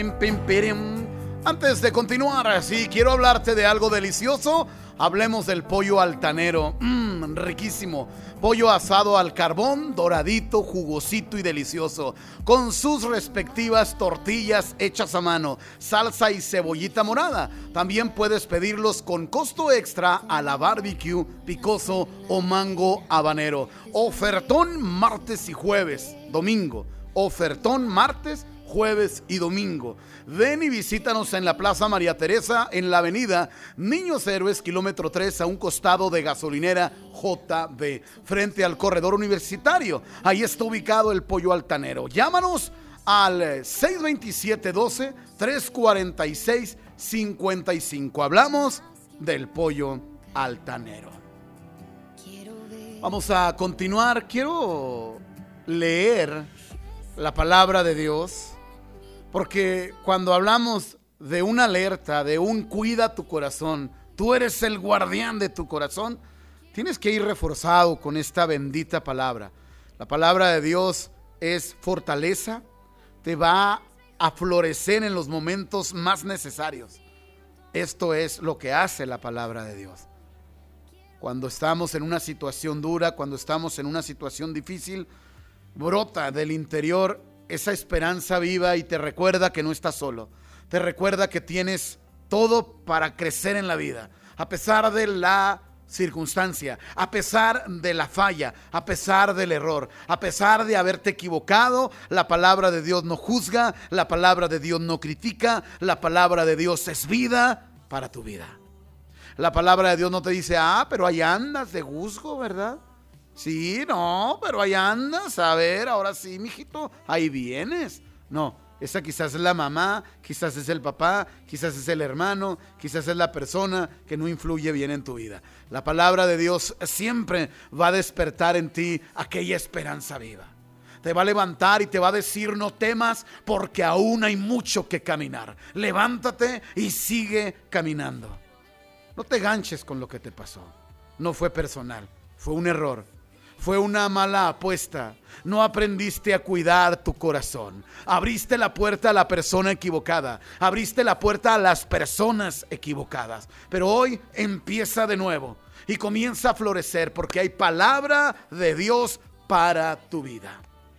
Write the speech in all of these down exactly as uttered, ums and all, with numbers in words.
Pim, pirim. Antes de continuar, así quiero hablarte de algo delicioso. Hablemos del pollo altanero. Mmm, riquísimo. Pollo asado al carbón, doradito, jugosito y delicioso, con sus respectivas tortillas hechas a mano, salsa y cebollita morada. También puedes pedirlos con costo extra a la barbecue, picoso o mango habanero. Ofertón martes y jueves, domingo. Ofertón martes, jueves y domingo. Ven y visítanos en la Plaza María Teresa, en la avenida Niños Héroes, kilómetro tres, a un costado de gasolinera J B, frente al corredor universitario. Ahí está ubicado el pollo altanero. Llámanos al seis dos siete, doce, tres cuatro seis, cinco cinco. Hablamos del pollo altanero. Vamos a continuar. Quiero leer la palabra de Dios, porque cuando hablamos de una alerta, de un cuida tu corazón, tú eres el guardián de tu corazón, tienes que ir reforzado con esta bendita palabra. La palabra de Dios es fortaleza, te va a florecer en los momentos más necesarios. Esto es lo que hace la palabra de Dios. Cuando estamos en una situación dura, cuando estamos en una situación difícil, brota del interior esa esperanza viva y te recuerda que no estás solo. Te recuerda que tienes todo para crecer en la vida, a pesar de la circunstancia, a pesar de la falla, a pesar del error, a pesar de haberte equivocado. La palabra de Dios no juzga, la palabra de Dios no critica, la palabra de Dios es vida para tu vida. La palabra de Dios no te dice, ah, pero ahí andas de juzgo, ¿verdad? Sí, no, pero ahí andas, a ver, ahora sí, mijito, ahí vienes. No, esa quizás es la mamá, quizás es el papá, quizás es el hermano, quizás es la persona que no influye bien en tu vida. La palabra de Dios siempre va a despertar en ti aquella esperanza viva. Te va a levantar y te va a decir, no temas, porque aún hay mucho que caminar. Levántate y sigue caminando. No te ganches con lo que te pasó. No fue personal, fue un error. Fue una mala apuesta. No aprendiste a cuidar tu corazón. Abriste la puerta a la persona equivocada. Abriste la puerta a las personas equivocadas. Pero hoy empieza de nuevo y comienza a florecer, porque hay palabra de Dios para tu vida.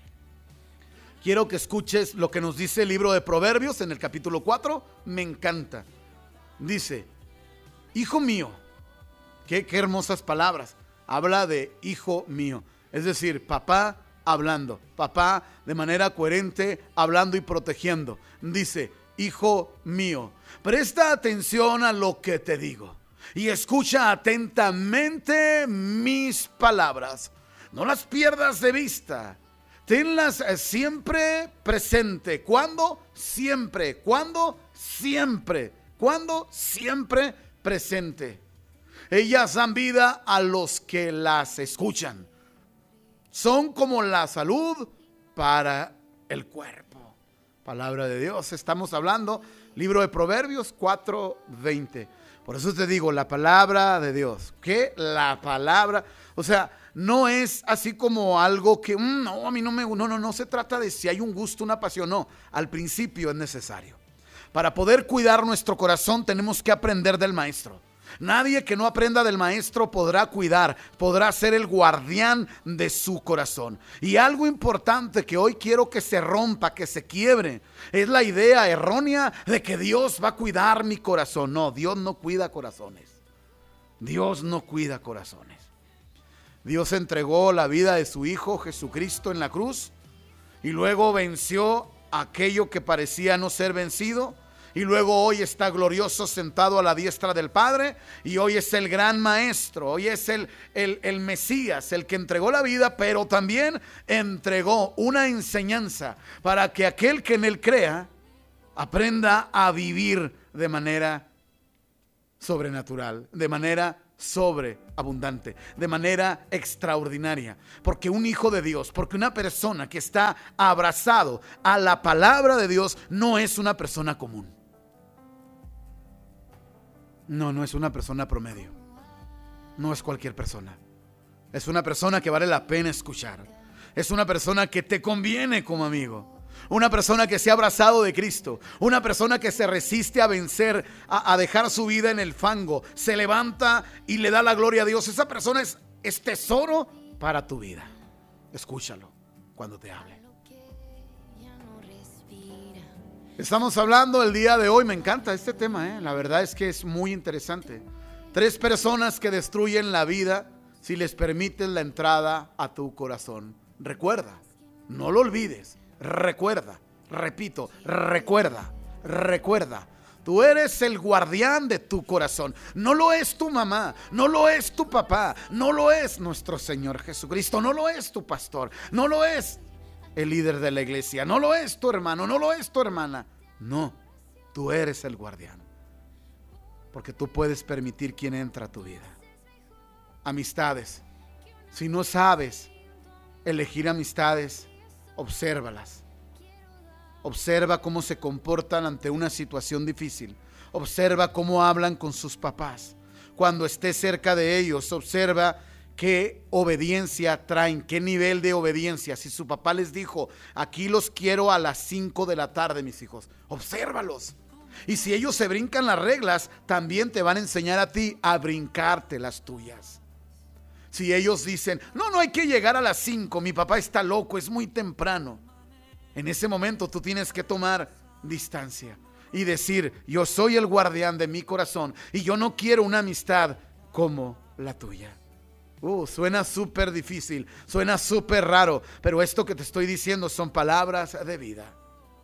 Quiero que escuches lo que nos dice el libro de Proverbios en el capítulo cuatro. Me encanta. Dice, hijo mío, qué, qué hermosas palabras. Habla de hijo mío, es decir, papá hablando, papá de manera coherente hablando y protegiendo. Dice, hijo mío, presta atención a lo que te digo y escucha atentamente mis palabras. No las pierdas de vista, tenlas siempre presente. ¿Cuándo? Siempre. ¿Cuándo? Siempre. ¿Cuándo? Siempre presente. Ellas dan vida a los que las escuchan. Son como la salud para el cuerpo. Palabra de Dios, estamos hablando, libro de Proverbios cuatro veinte. Por eso te digo, la palabra de Dios. ¿Qué? La palabra, o sea, no es así como algo que, mmm, no, a mí no me, no, no, no se trata de si hay un gusto, una pasión, no. Al principio es necesario. Para poder cuidar nuestro corazón tenemos que aprender del maestro. Nadie que no aprenda del maestro podrá cuidar, podrá ser el guardián de su corazón. Y algo importante que hoy quiero que se rompa, que se quiebre, es la idea errónea de que Dios va a cuidar mi corazón. No, Dios no cuida corazones. Dios no cuida corazones. Dios entregó la vida de su Hijo Jesucristo en la cruz y luego venció aquello que parecía no ser vencido. Y luego hoy está glorioso sentado a la diestra del Padre. Y hoy es el gran maestro. Hoy es el, el, el Mesías, el que entregó la vida, pero también entregó una enseñanza para que aquel que en él crea aprenda a vivir de manera sobrenatural, de manera sobreabundante, de manera extraordinaria. Porque un hijo de Dios, porque una persona que está abrazado a la palabra de Dios no es una persona común. No, no es una persona promedio. No es cualquier persona. Es una persona que vale la pena escuchar. Es una persona que te conviene como amigo. una persona que se ha abrazado de Cristo, una persona que se resiste a vencer, a, a dejar su vida en el fango, se levanta y le da la gloria a Dios. Esa persona es, es tesoro para tu vida. Escúchalo cuando te hable. Estamos hablando el día de hoy, me encanta este tema, ¿eh? La verdad es que es muy interesante. Tres personas que destruyen la vida si les permites la entrada a tu corazón. Recuerda, no lo olvides, recuerda, repito, recuerda, recuerda. Tú eres el guardián de tu corazón. No lo es tu mamá, no lo es tu papá, no lo es nuestro Señor Jesucristo, no lo es tu pastor, no lo es el líder de la iglesia, no lo es tu hermano, no lo es tu hermana. No, tú eres el guardián, porque tú puedes permitir quien entra a tu vida. Amistades, si no sabes elegir amistades, obsérvalas. Observa cómo se comportan ante una situación difícil. Observa cómo hablan con sus papás. Cuando estés cerca de ellos, observa qué obediencia traen, qué nivel de obediencia. Si su papá les dijo, aquí los quiero a las cinco de la tarde, mis hijos, obsérvalos. Y si ellos se brincan las reglas, también te van a enseñar a ti a brincarte las tuyas. Si ellos dicen, no, no hay que llegar a las cinco, mi papá está loco, es muy temprano. En ese momento tú tienes que tomar distancia y decir, yo soy el guardián de mi corazón y yo no quiero una amistad como la tuya. Uh, suena súper difícil, suena súper raro, pero esto que te estoy diciendo son palabras de vida.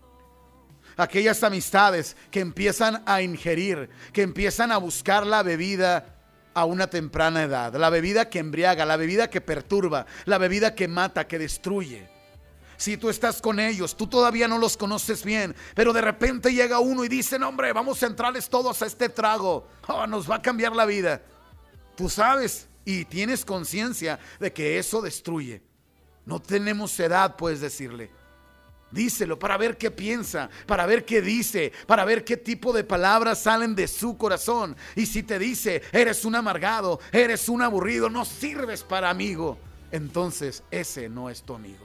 Aquellas amistades que empiezan a ingerir, que empiezan a buscar la bebida a una temprana edad, la bebida que embriaga, la bebida que perturba, la bebida que mata, que destruye. Si tú estás con ellos, tú todavía no los conoces bien, pero de repente llega uno y dice, no, hombre, vamos a entrarles todos a este trago, oh, nos va a cambiar la vida. Tú sabes y tienes conciencia de que eso destruye. No tenemos edad, puedes decirle. Díselo para ver qué piensa, para ver qué dice, para ver qué tipo de palabras salen de su corazón. Y si te dice, eres un amargado, eres un aburrido, no sirves para amigo, entonces ese no es tu amigo.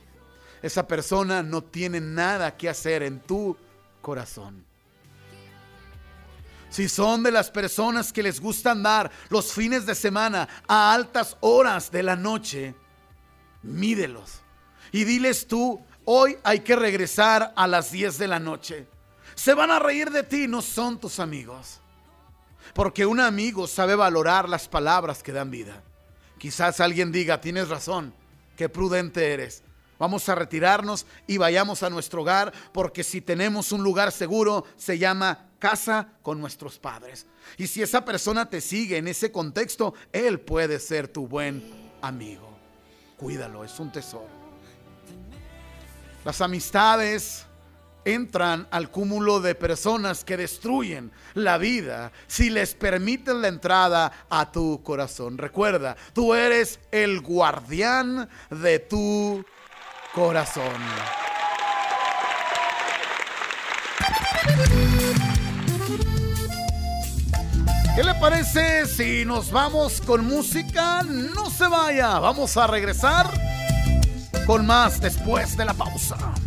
Esa persona no tiene nada que hacer en tu corazón. Si son de las personas que les gusta andar los fines de semana a altas horas de la noche, mídelos y diles tú, hoy hay que regresar a las diez de la noche. Se van a reír de ti, no son tus amigos. Porque un amigo sabe valorar las palabras que dan vida. Quizás alguien diga, tienes razón, qué prudente eres. Vamos a retirarnos y vayamos a nuestro hogar, porque si tenemos un lugar seguro, se llama casa con nuestros padres. Y si esa persona te sigue en ese contexto, él puede ser tu buen amigo. Cuídalo, es un tesoro. Las amistades entran al cúmulo de personas que destruyen la vida si les permiten la entrada a tu corazón. Recuerda, tú eres el guardián de tu corazón. ¿Qué le parece si nos vamos con música? No se vaya, vamos a regresar con más después de la pausa.